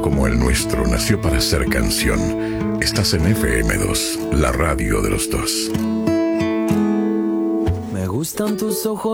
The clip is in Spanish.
como el nuestro nació para ser canción. Estás en FM2, la radio de los dos. Me gustan tus ojos